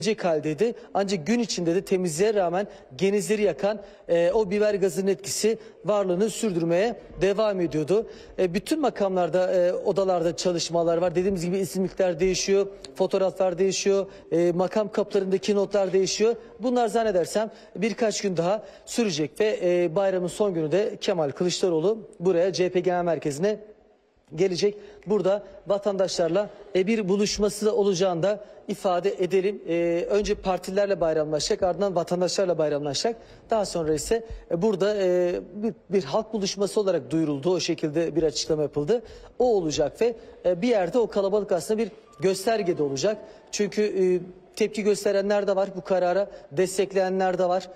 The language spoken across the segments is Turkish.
haldeydi. Ancak gün içinde de temizliğe rağmen genizleri yakan o biber gazının etkisi varlığını sürdürmeye devam ediyordu. Bütün makamlarda, odalarda çalışmalar var. Dediğimiz gibi isimlikler değişiyor, fotoğraflar değişiyor, makam kapılarındaki notlar değişiyor. Bunlar zannedersem birkaç gün daha sürecek ve bayramın son günü de Kemal Kılıçdaroğlu buraya CHP Genel Merkezi'ne gelecek. Burada vatandaşlarla bir buluşması da olacağını da ifade edelim. Önce partilerle bayramlaşacak, ardından vatandaşlarla bayramlaşacak. Daha sonra ise burada bir halk buluşması olarak duyuruldu. O şekilde bir açıklama yapıldı. O olacak ve bir yerde o kalabalık aslında bir gösterge de olacak. Çünkü tepki gösterenler de var, bu karara destekleyenler de var.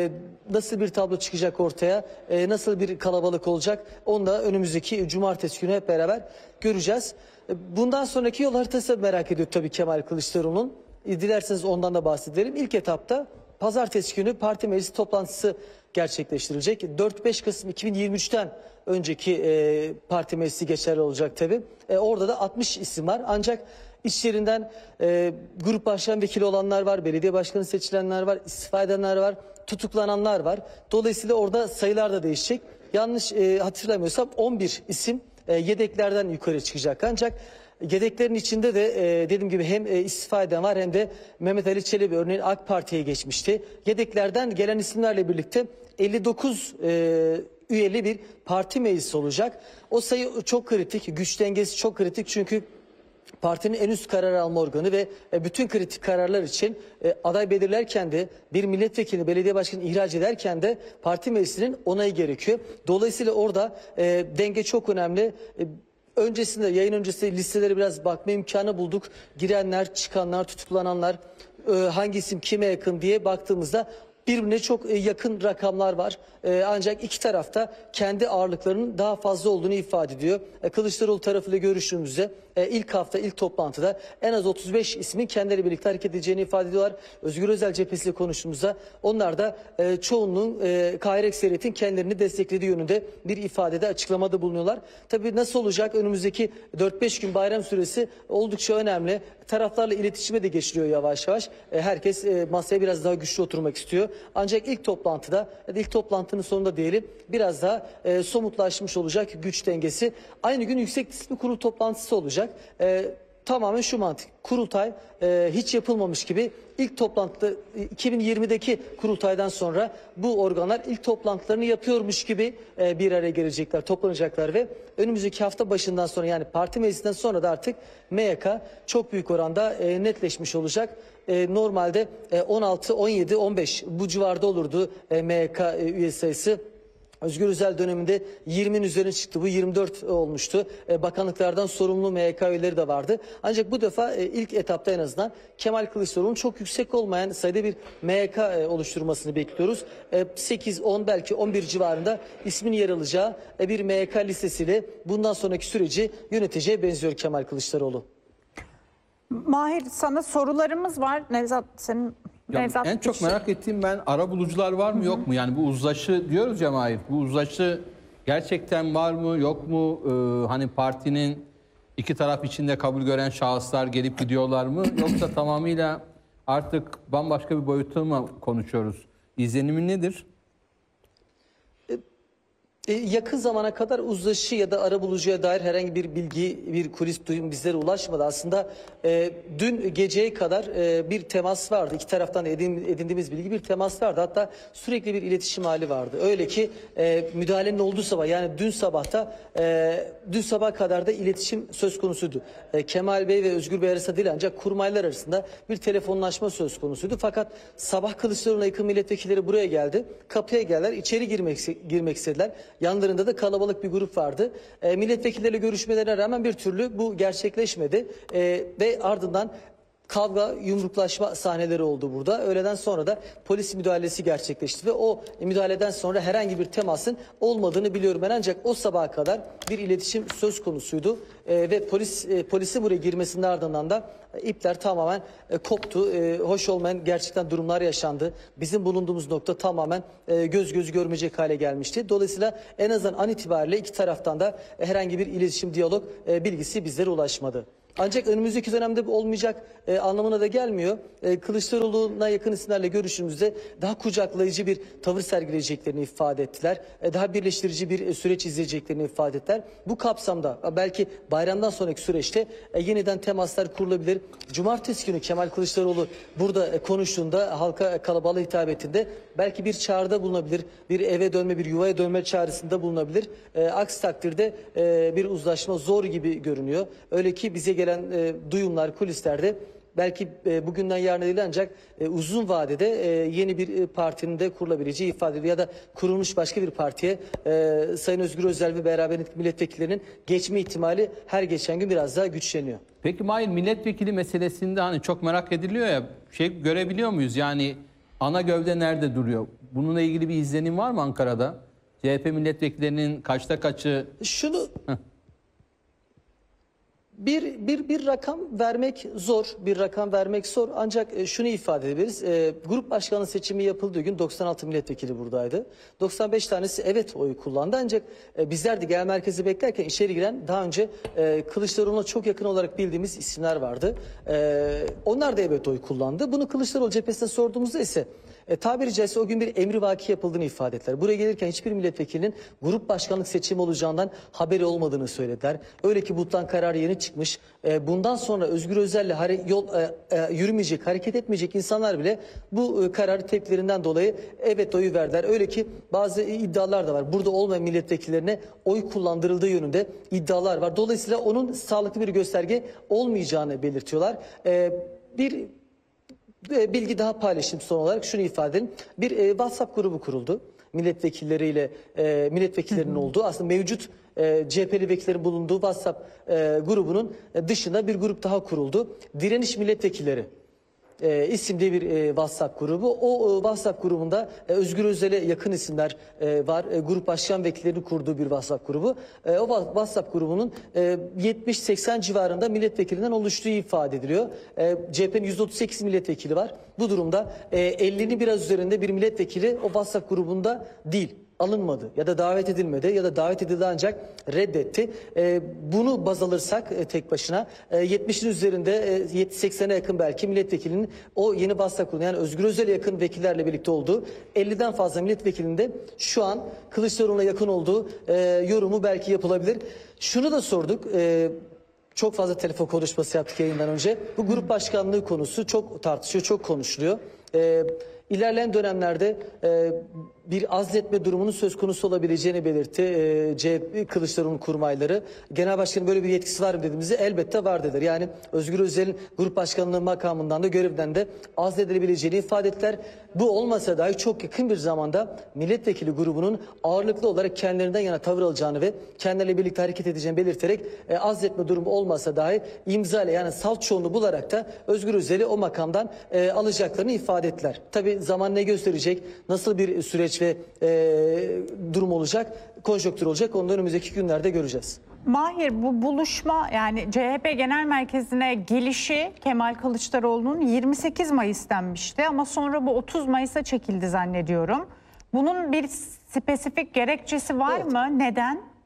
Nasıl bir tablo çıkacak ortaya, nasıl bir kalabalık olacak, onu da önümüzdeki cumartesi günü hep beraber göreceğiz. Bundan sonraki yol haritası merak ediyor tabii Kemal Kılıçdaroğlu'nun. Dilerseniz ondan da bahsedelim. İlk etapta pazartesi günü parti meclisi toplantısı gerçekleştirilecek. 4-5 Kasım 2023'ten önceki parti meclisi geçerli olacak tabii. Orada da 60 isim var. Ancak İçlerinden grup başkan vekili olanlar var, belediye başkanı seçilenler var, istifa edenler var, tutuklananlar var. Dolayısıyla orada sayılar da değişecek. Yanlış hatırlamıyorsam 11 isim yedeklerden yukarı çıkacak. Ancak yedeklerin içinde de dediğim gibi hem istifa eden var hem de Mehmet Ali Çelebi örneğin AK Parti'ye geçmişti. Yedeklerden gelen isimlerle birlikte 59 üyeli bir parti meclisi olacak. O sayı çok kritik, güç dengesi çok kritik çünkü partinin en üst karar alma organı ve bütün kritik kararlar için aday belirlerken de bir milletvekili, belediye başkanı ihraç ederken de parti meclisinin onayı gerekiyor. Dolayısıyla orada denge çok önemli. Öncesinde, yayın öncesinde listelere biraz bakma imkanı bulduk. Girenler, çıkanlar, tutuklananlar, hangi isim kime yakın diye baktığımızda birbirine çok yakın rakamlar var. Ancak iki tarafta kendi ağırlıklarının daha fazla olduğunu ifade ediyor. Kılıçdaroğlu tarafıyla görüştüğümüzde ilk hafta, ilk toplantıda en az 35 ismin kendileri birlikte hareket edeceğini ifade ediyorlar. Özgür Özel cephesiyle konuştuğumuzda onlar da çoğunluğun kahir ekseriyetin kendilerini desteklediği yönünde bir ifadede, açıklamada bulunuyorlar. Tabii nasıl olacak? Önümüzdeki 4-5 gün bayram süresi oldukça önemli. Taraflarla iletişime de geçiliyor yavaş yavaş. Herkes masaya biraz daha güçlü oturmak istiyor. Ancak ilk toplantıda, ilk toplantının sonunda diyelim biraz daha somutlaşmış olacak güç dengesi. Aynı gün Yüksek Disiplin Kurulu toplantısı olacak. Tamamen şu mantık. Kurultay hiç yapılmamış gibi ilk toplantıda 2020'deki kurultaydan sonra bu organlar ilk toplantılarını yapıyormuş gibi bir araya gelecekler, toplanacaklar ve önümüzdeki hafta başından sonra yani parti meclisinden sonra da artık MYK çok büyük oranda netleşmiş olacak. Normalde 16, 17, 15 bu civarda olurdu MYK üye sayısı. Özgür Özel döneminde 20'nin üzerine çıktı. Bu 24 olmuştu. Bakanlıklardan sorumlu MYK üyeleri de vardı. Ancak bu defa ilk etapta en azından Kemal Kılıçdaroğlu'nun çok yüksek olmayan sayıda bir MYK oluşturmasını bekliyoruz. 8, 10 belki 11 civarında ismin yer alacağı bir MYK listesiyle bundan sonraki süreci yöneteceğe benziyor Kemal Kılıçdaroğlu. Mahir, sana sorularımız var. Nevzat, senin... Nevzat, en çok merak ettiğim ben arabulucular var mı yok mu? Yani bu uzlaşı diyoruz ya Mahir. Bu uzlaşı gerçekten var mı yok mu? Hani partinin iki taraf içinde kabul gören şahıslar gelip gidiyorlar mı? Yoksa tamamıyla artık bambaşka bir boyutta mı konuşuyoruz? İzlenimin nedir? Yakın zamana kadar uzlaşı ya da arabulucuya dair herhangi bir bilgi, bir kulis duyum bizlere ulaşmadı. Aslında dün geceye kadar bir temas vardı. İki taraftan edindiğimiz bilgi bir temas vardı. Hatta sürekli bir iletişim hali vardı. Öyle ki müdahalenin olduğu sabah yani dün sabah kadar da iletişim söz konusuydu. Kemal Bey ve Özgür Bey arasında değil ancak kurmaylar arasında bir telefonlaşma söz konusuydu. Fakat sabah Kılıçdaroğlu'na yakın milletvekilleri buraya geldi. Kapıya geldiler. İçeri girmek istediler. Yanlarında da kalabalık bir grup vardı. Milletvekilleriyle görüşmelerine rağmen bir türlü bu gerçekleşmedi. Ve ardından kavga, yumruklaşma sahneleri oldu burada. Öğleden sonra da polis müdahalesi gerçekleşti ve o müdahaleden sonra herhangi bir temasın olmadığını biliyorum ben. Ancak o sabaha kadar bir iletişim söz konusuydu ve polisi buraya girmesinin ardından da ipler tamamen koptu. Hoş olmayan gerçekten durumlar yaşandı. Bizim bulunduğumuz nokta tamamen göz görmeyecek hale gelmişti. Dolayısıyla en azından an itibariyle iki taraftan da herhangi bir iletişim, diyalog bilgisi bizlere ulaşmadı. Ancak önümüzdeki dönemde bu olmayacak anlamına da gelmiyor. Kılıçdaroğlu'na yakın isimlerle görüşümüzde daha kucaklayıcı bir tavır sergileyeceklerini ifade ettiler. Daha birleştirici bir süreç izleyeceklerini ifade ettiler. Bu kapsamda belki bayramdan sonraki süreçte yeniden temaslar kurulabilir. Cumartesi günü Kemal Kılıçdaroğlu burada konuştuğunda, halka kalabalığa hitap ettiğinde belki bir çağrıda bulunabilir. Bir eve dönme, bir yuvaya dönme çağrısında bulunabilir. Aksi takdirde bir uzlaşma zor gibi görünüyor. Öyle ki bize gelen duyumlar kulislerde belki bugünden yarına değil ancak uzun vadede yeni bir partinin de kurulabileceği ifade ediliyor. Ya da kurulmuş başka bir partiye Sayın Özgür Özel ve beraberindeki milletvekillerinin geçme ihtimali her geçen gün biraz daha güçleniyor. Peki Mahir, milletvekili meselesinde hani çok merak ediliyor ya, görebiliyor muyuz? Yani ana gövde nerede duruyor? Bununla ilgili bir izlenim var mı Ankara'da? CHP milletvekillerinin kaçta kaçı? Şunu bir rakam vermek zor, bir rakam vermek zor. Ancak şunu ifade edebiliriz. Grup başkanı seçimi yapıldığı gün 96 milletvekili buradaydı. 95 tanesi evet oyu kullandı. Ancak bizler de genel merkezi beklerken içeri giren daha önce Kılıçdaroğlu'na çok yakın olarak bildiğimiz isimler vardı. Onlar da evet oy kullandı. Bunu Kılıçdaroğlu cephesine sorduğumuzda ise tabiri caizse o gün bir emrivaki yapıldığını ifade ettiler. Buraya gelirken hiçbir milletvekilinin grup başkanlık seçimi olacağından haberi olmadığını söylediler. Öyle ki buluttan kararı yeni çıkmış. Bundan sonra Özgür Özel'le yürümeyecek, hareket etmeyecek insanlar bile bu kararı tepkilerinden dolayı evet oyu verdiler. Öyle ki bazı iddialar da var. Burada olmayan milletvekillerine oy kullandırıldığı yönünde iddialar var. Dolayısıyla onun sağlıklı bir gösterge olmayacağını belirtiyorlar. Bir bilgi daha paylaşayım son olarak, şunu ifade edeyim. Bir WhatsApp grubu kuruldu. Milletvekillerinin olduğu, aslında mevcut CHP'li vekillerin bulunduğu WhatsApp grubunun dışında bir grup daha kuruldu. Direniş Milletvekilleri isimli bir WhatsApp grubu. O WhatsApp grubunda Özgür Özel'e yakın isimler var. Grup başkan vekillerinin kurduğu bir WhatsApp grubu. O WhatsApp grubunun 70-80 civarında milletvekilinden oluştuğu ifade ediliyor. CHP'nin 138 milletvekili var. Bu durumda 50'nin biraz üzerinde bir milletvekili o WhatsApp grubunda değil. Alınmadı ya da davet edilmedi ya da davet edildi ancak reddetti. Bunu baz alırsak tek başına 70'in üzerinde 70-80'e yakın belki milletvekilinin o yeni WhatsApp grubunda, yani Özgür Özel'e yakın vekillerle birlikte olduğu 50'den fazla milletvekilinin de şu an Kılıçdaroğlu'na yakın olduğu yorumu belki yapılabilir. Şunu da sorduk. Çok fazla telefon konuşması yaptık yayından önce. Bu grup başkanlığı konusu çok tartışıyor, çok konuşuluyor. İlerleyen dönemlerde bir azletme durumunun söz konusu olabileceğini belirtti CHP Kılıçdaroğlu'nun kurmayları. Genel başkanın böyle bir yetkisi var mı dediğimizde elbette var dediler. Yani Özgür Özel'in grup başkanlığı makamından da görevden de azledilebileceğini ifade ettiler. Bu olmasa dahi çok yakın bir zamanda milletvekili grubunun ağırlıklı olarak kendilerinden yana tavır alacağını ve kendileriyle birlikte hareket edeceğini belirterek azletme durumu olmasa dahi imza ile, yani salt çoğunluğu bularak da Özgür Özel'i o makamdan alacaklarını ifade ettiler. Tabii zaman ne gösterecek, nasıl bir süreç ve durum olacak, konjonktür olacak, onu da önümüzdeki günlerde göreceğiz. Mahir, bu buluşma, yani CHP Genel Merkezi'ne gelişi Kemal Kılıçdaroğlu'nun 28 Mayıs denmişti ama sonra bu 30 Mayıs'a çekildi zannediyorum. Bunun bir spesifik gerekçesi var mı? Neden?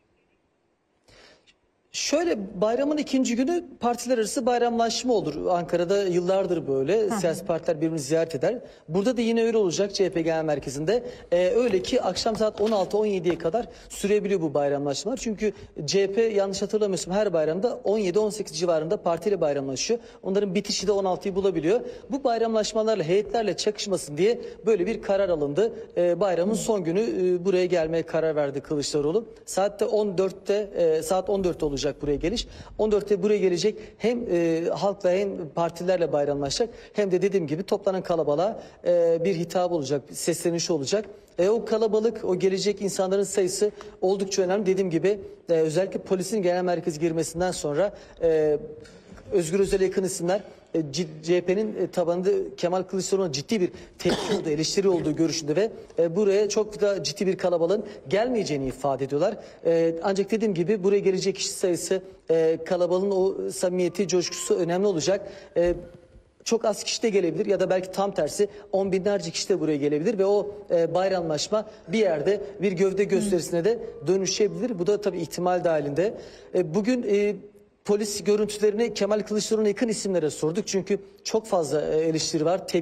Şöyle, bayramın ikinci günü partiler arası bayramlaşma olur. Ankara'da yıllardır böyle. Siyasi partiler birbirini ziyaret eder. Burada da yine öyle olacak CHP Genel Merkezi'nde. Öyle ki akşam saat 16-17'ye kadar sürebiliyor bu bayramlaşmalar. Çünkü CHP, yanlış hatırlamıyorsam, her bayramda 17-18 civarında partiyle bayramlaşıyor. Onların bitişi de 16'yı bulabiliyor. Bu bayramlaşmalarla, heyetlerle çakışmasın diye böyle bir karar alındı. Bayramın son günü buraya gelmeye karar verdi Kılıçdaroğlu. Saat 14'te olacak buraya geliş. 14'te buraya gelecek, hem halkla hem partilerle bayramlaşacak, hem de dediğim gibi toplanan kalabalığa bir hitap olacak, sesleniş olacak. O kalabalık, o gelecek insanların sayısı oldukça önemli. Dediğim gibi özellikle polisin genel merkez girmesinden sonra Özgür Özel'e yakın isimler CHP'nin tabanında Kemal Kılıçdaroğlu'na ciddi bir tepki olduğu, eleştiri olduğu görüşünde ve buraya çok da ciddi bir kalabalığın gelmeyeceğini ifade ediyorlar. Ancak dediğim gibi buraya gelecek kişi sayısı, kalabalığın o samimiyeti, coşkusu önemli olacak. Çok az kişi de gelebilir ya da belki tam tersi 10 binlerce kişi de buraya gelebilir ve o bayramlaşma bir yerde bir gövde gösterisine de dönüşebilir. Bu da tabii ihtimal dahilinde. Bugün Polis görüntülerini Kemal Kılıçdaroğlu'na yakın isimlere sorduk. Çünkü çok fazla eleştiri var, tepki